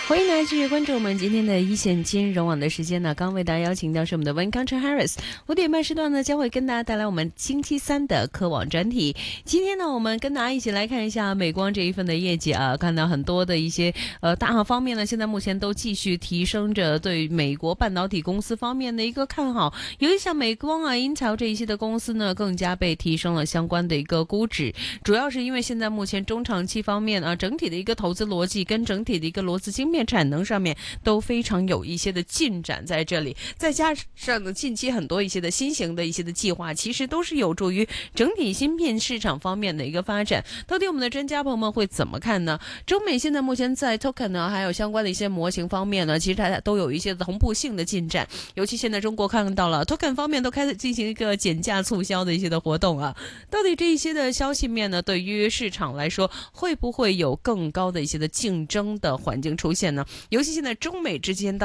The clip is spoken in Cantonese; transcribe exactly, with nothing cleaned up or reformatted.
欢迎来继续关注我们今天的一线金融网的时间呢，刚为大家邀请到是我们的 Win Country Harris， 五点半时段呢将会跟大家带来我们星期三的科网专题。今天呢，我们跟大家一起来看一下美光这一份的业绩啊，看到很多的一些呃大方面呢，现在目前都继续提升着对美国半导体公司方面的一个看好，尤其像美光啊、英特尔这一些的公司呢，更加被提升了相关的一个估值，主要是因为现在目前中长期方面啊，整体的一个投资逻辑跟整体的一个螺丝晶片产能上面都非常有一些的进展在这里，再加上呢近期很多一些的新型的一些的计划，其实都是有助于整体芯片市场方面的一个发展。到底我们的专家朋友们会怎么看呢？中美现在目前在 token 呢，还有相关的一些模型方面呢，其实大家都有一些同步性的进展，尤其现在中国看到了 token 方面都开始进行一个减价促销的一些的活动啊。到底这一些的消息面呢，对于市场来说会不会有更高的一些的竞争的环境出现呢？尤其现在中美之间